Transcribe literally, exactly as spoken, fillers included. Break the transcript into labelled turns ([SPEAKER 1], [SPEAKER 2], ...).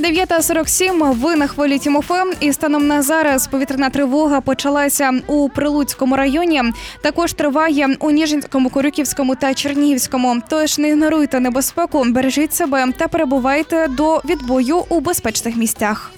[SPEAKER 1] дев'ята сорок сім, ви на хвилі Тім-ФМ, і станом на зараз повітряна тривога почалася у Прилуцькому районі. Також триває у Ніжинському, Корюківському та Чернігівському. Тож не ігноруйте небезпеку, бережіть себе та перебувайте до відбою у безпечних місцях.